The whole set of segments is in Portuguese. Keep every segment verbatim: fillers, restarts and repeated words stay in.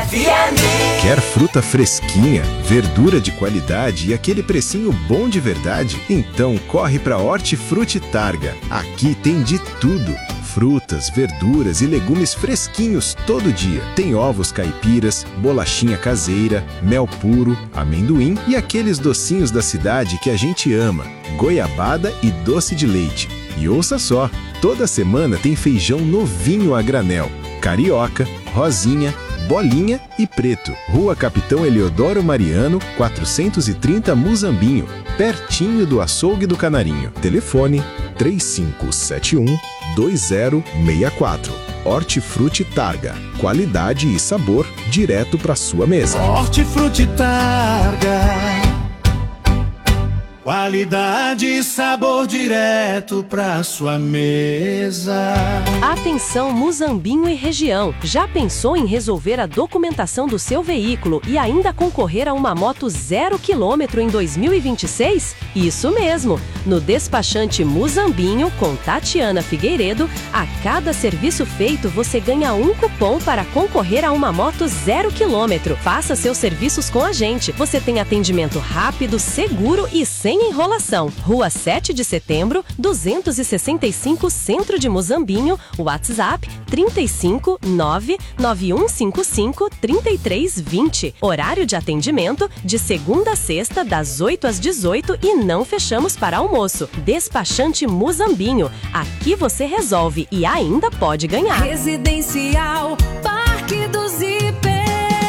F M. Quer fruta fresquinha, verdura de qualidade e aquele precinho bom de verdade? Então corre para Hortifruti Targa. Aqui tem de tudo. Frutas, verduras e legumes fresquinhos todo dia. Tem ovos caipiras, bolachinha caseira, mel puro, amendoim e aqueles docinhos da cidade que a gente ama, goiabada e doce de leite. E ouça só, toda semana tem feijão novinho a granel, carioca, rosinha, bolinha e preto. Rua Capitão Eleodoro Mariano, quatrocentos e trinta Muzambinho, pertinho do Açougue do Canarinho. Telefone três cinco sete um, dois zero seis quatro. Hortifruti Targa. Qualidade e sabor direto para sua mesa. Hortifruti Targa. Qualidade e sabor direto pra sua mesa. Atenção Muzambinho e região. Já pensou em resolver a documentação do seu veículo e ainda concorrer a uma moto zero quilômetro em dois mil e vinte e seis? Isso mesmo! No despachante Muzambinho, com Tatiana Figueiredo, a cada serviço feito você ganha um cupom para concorrer a uma moto zero quilômetro. Faça seus serviços com a gente. Você tem atendimento rápido, seguro e sem enrolação. Rua sete de setembro, duzentos e sessenta e cinco, Centro de Muzambinho. WhatsApp trinta e cinco, nove nove um cinco cinco, trinta e três vinte. Horário de atendimento de segunda a sexta, das oito às dezoito e não fechamos para almoço. Despachante Muzambinho. Aqui você resolve e ainda pode ganhar. Residencial Parque dos Ipês.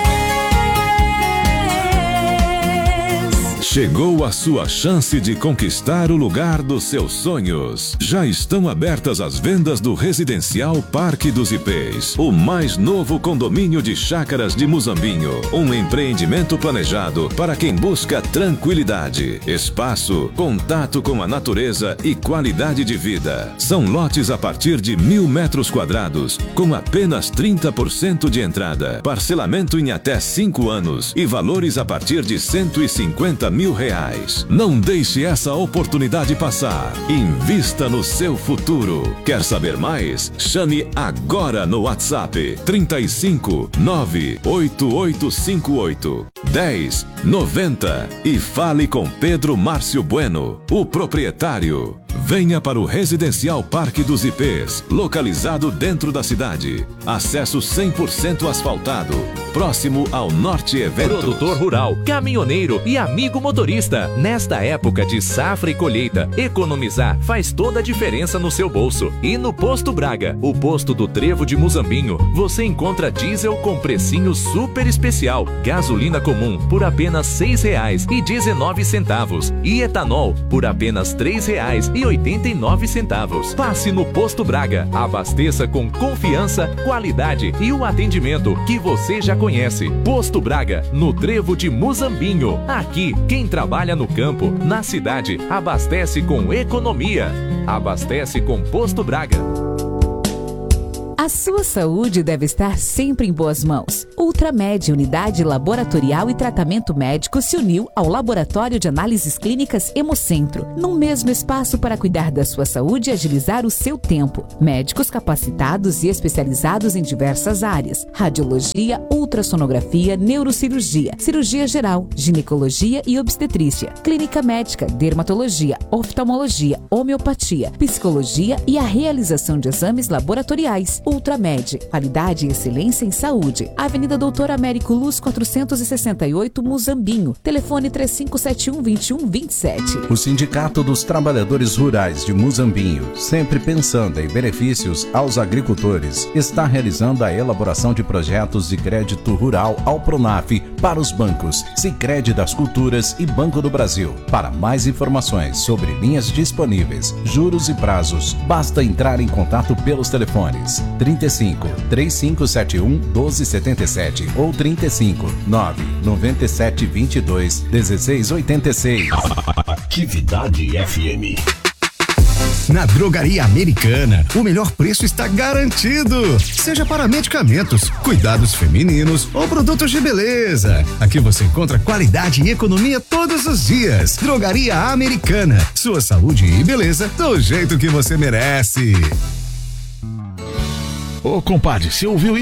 Chegou a sua chance de conquistar o lugar dos seus sonhos. Já estão abertas as vendas do Residencial Parque dos Ipês, o mais novo condomínio de chácaras de Muzambinho. Um empreendimento planejado para quem busca tranquilidade, espaço, contato com a natureza e qualidade de vida. São lotes a partir de mil metros quadrados, com apenas trinta por cento de entrada, parcelamento em até cinco anos e valores a partir de cento e cinquenta mil reais. Não deixe essa oportunidade passar. Invista no seu futuro. Quer saber mais? Chame agora no WhatsApp trinta e cinco, nove oito oito cinco oito, dez noventa e fale com Pedro Márcio Bueno, o proprietário. Venha para o Residencial Parque dos Ipês, localizado dentro da cidade. Acesso cem por cento asfaltado, próximo ao Norte Eventos. Produtor rural, caminhoneiro e amigo motorista. Nesta época de safra e colheita, economizar faz toda a diferença no seu bolso. E no Posto Braga, o posto do Trevo de Muzambinho, você encontra diesel com precinho super especial. Gasolina comum por apenas seis reais e dezenove centavos. E etanol por apenas três reais e oitenta e nove centavos. Passe no Posto Braga, abasteça com confiança, qualidade e o atendimento que você já conhece. Posto Braga, no Trevo de Muzambinho. Aqui, quem trabalha no campo, na cidade, abastece com economia. Abastece com Posto Braga. A sua saúde deve estar sempre em boas mãos. Ultramed, unidade laboratorial e tratamento médico, se uniu ao Laboratório de Análises Clínicas Hemocentro, num mesmo espaço para cuidar da sua saúde e agilizar o seu tempo. Médicos capacitados e especializados em diversas áreas: radiologia, ultrassonografia, neurocirurgia, cirurgia geral, ginecologia e obstetrícia, clínica médica, dermatologia, oftalmologia, homeopatia, psicologia e a realização de exames laboratoriais. Ultramed, qualidade e excelência em saúde. Avenida Doutor Américo Luz, quatrocentos e sessenta e oito, Muzambinho. Telefone três cinco sete um, dois um dois sete. O Sindicato dos Trabalhadores Rurais de Muzambinho, sempre pensando em benefícios aos agricultores, está realizando a elaboração de projetos de crédito rural ao Pronaf para os bancos Sicredi das Culturas e Banco do Brasil. Para mais informações sobre linhas disponíveis, juros e prazos, basta entrar em contato pelos telefones trinta e cinco, três cinco sete um, doze setenta e sete ou trinta e cinco, nove noventa e sete vinte e dois, dezesseis oitenta e seis. Atividade F M. Na Drogaria Americana, o melhor preço está garantido. Seja para medicamentos, cuidados femininos ou produtos de beleza. Aqui você encontra qualidade e economia todos os dias. Drogaria Americana. Sua saúde e beleza do jeito que você merece. Ô compadre, você ouviu isso?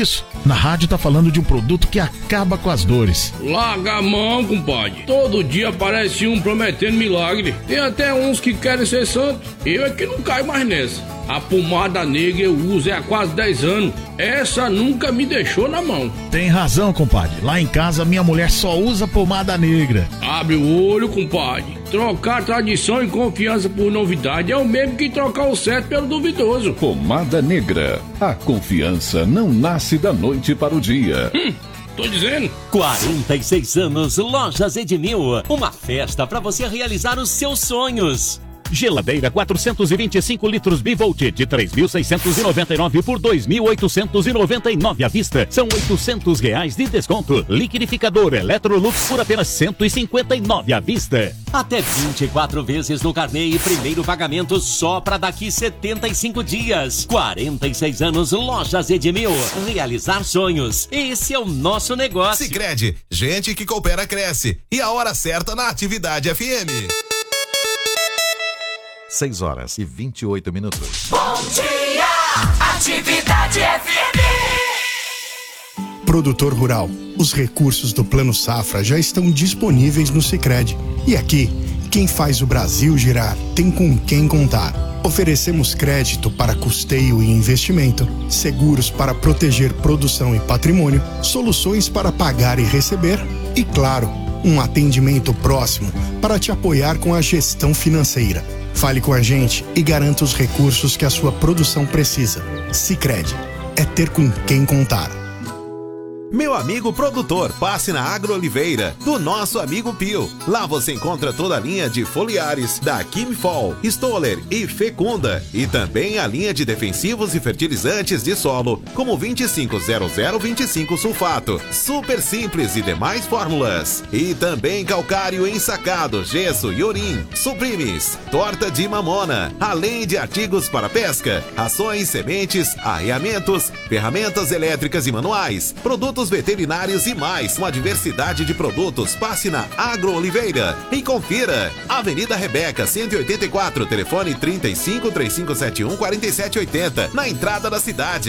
Na rádio tá falando de um produto que acaba com as dores. Larga a mão, compadre. Todo dia aparece um prometendo milagre. Tem até uns que querem ser santo. Eu é que não caio mais nessa. A pomada negra eu uso há quase dez anos. Essa nunca me deixou na mão. Tem razão, compadre. Lá em casa minha mulher só usa pomada negra. Abre o olho, compadre. Trocar tradição e confiança por novidade é o mesmo que trocar o certo pelo duvidoso. Pomada negra. A confiança não nasce da noite para o dia. Hum. Tô dizendo. quarenta e seis anos, Lojas Edmil. Uma festa para você realizar os seus sonhos. Geladeira quatrocentos e vinte e cinco litros Bivolt de três mil seiscentos e noventa e nove por dois mil oitocentos e noventa e nove à vista. São oitocentos reais de desconto. Liquidificador Electrolux por apenas cento e cinquenta e nove à vista. Até vinte e quatro vezes no carnê e primeiro pagamento só para daqui setenta e cinco dias. quarenta e seis anos, Lojas Edmil. Realizar sonhos. Esse é o nosso negócio. Sicredi, gente que coopera cresce. E a hora certa na Atividade F M. seis horas e vinte e oito minutos. Bom dia, Atividade F M. Produtor rural, os recursos do Plano Safra já estão disponíveis no Sicredi. E aqui, quem faz o Brasil girar tem com quem contar. Oferecemos crédito para custeio e investimento, seguros para proteger produção e patrimônio, soluções para pagar e receber e, claro, um atendimento próximo para te apoiar com a gestão financeira. Fale com a gente e garanta os recursos que a sua produção precisa. Sicredi, é ter com quem contar. Meu amigo produtor, passe na Agro Oliveira, do nosso amigo Pio. Lá você encontra toda a linha de foliares da Quimfol, Stoller e Fecunda. E também a linha de defensivos e fertilizantes de solo, como vinte e cinco zero zero vinte e cinco sulfato, super simples e demais fórmulas. E também calcário ensacado, gesso e urim, suprimes, torta de mamona, além de artigos para pesca, rações, sementes, arreamentos, ferramentas elétricas e manuais, produtos veterinários e mais, uma diversidade de produtos. Passe na Agro Oliveira e confira. Avenida Rebeca, cento e oitenta e quatro, telefone trinta e cinco, três cinco sete um, quatro sete oito zero, na entrada da cidade.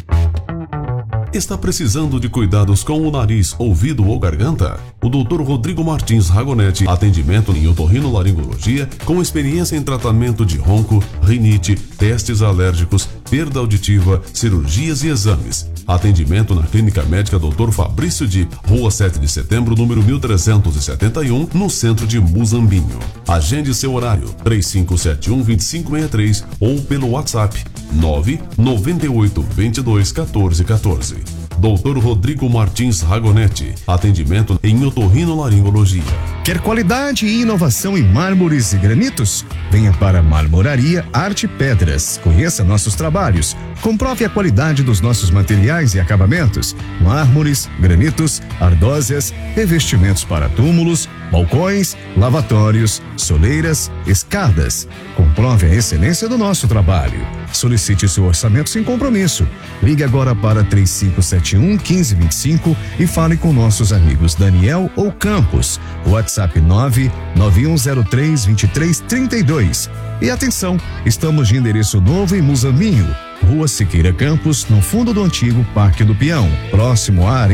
Está precisando de cuidados com o nariz, ouvido ou garganta? O doutor Rodrigo Martins Ragonetti, atendimento em otorrinolaringologia, com experiência em tratamento de ronco, rinite, testes alérgicos, perda auditiva, cirurgias e exames. Atendimento na Clínica Médica doutor Fabrício de Rua sete de Setembro, número mil trezentos e setenta e um, no centro de Muzambinho. Agende seu horário três cinco sete um, dois cinco seis três ou pelo WhatsApp nove nove oito, dois dois, um quatro um quatro. doutor Rodrigo Martins Ragonetti, atendimento em otorrinolaringologia. Quer qualidade e inovação em mármores e granitos? Venha para Marmoraria Arte Pedras. Conheça nossos trabalhos. Comprove a qualidade dos nossos materiais e acabamentos: mármores, granitos, ardósias, revestimentos para túmulos, balcões, lavatórios, soleiras, escadas. Comprove a excelência do nosso trabalho. Solicite seu orçamento sem compromisso. Ligue agora para três cinco sete um, um cinco dois cinco e fale com nossos amigos Daniel ou Campos. WhatsApp nove nove um zero três, dois três três dois. E atenção, estamos de endereço novo em Muzambinho, Rua Siqueira Campos, no fundo do antigo Parque do Peão, próximo à